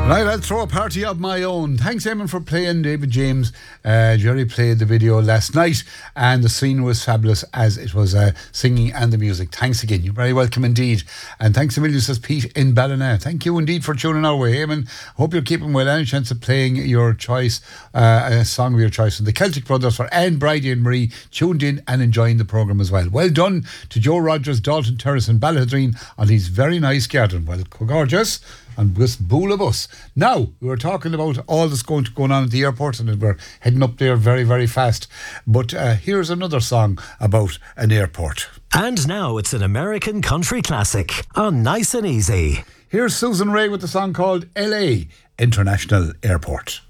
Right, I'll throw a party of my own. Thanks, Eamon, for playing David James. Jerry played the video last night, and the scene was fabulous as it was singing and the music. Thanks again. You're very welcome indeed. And thanks a million, says Pete in Ballina. Thank you indeed for tuning our way, Eamon. Hope you're keeping well. Any chance of playing your choice, a song of your choice. And the Celtic Brothers for Anne, Bridie and Marie tuned in and enjoying the programme as well. Well done to Joe Rogers, Dalton Terrace and Ballahadreen on his very nice garden. Well, gorgeous. And just bull of us. Now, we were talking about all that's going on at the airport, and we're heading up there very, very fast. But here's another song about an airport. And now it's an American country classic on Nice and Easy. Here's Susan Rae with the song called LA International Airport.